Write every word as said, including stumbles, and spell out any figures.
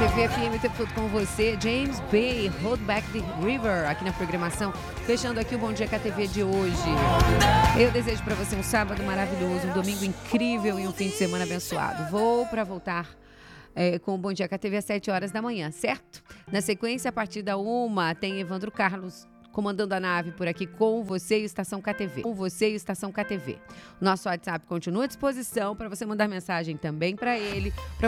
KTV F M, o tempo todo com você. James Bay, Hold Back the River, aqui na programação. Fechando aqui o Bom Dia K T V de hoje. Eu desejo para você um sábado maravilhoso, um domingo incrível e um fim de semana abençoado. Vou para voltar é, com o Bom Dia K T V às sete horas da manhã, certo? Na sequência, a partir da uma, tem Evandro Carlos comandando a nave por aqui com você e Estação K T V. Com você e Estação K T V. Nosso WhatsApp continua à disposição para você mandar mensagem também para ele, para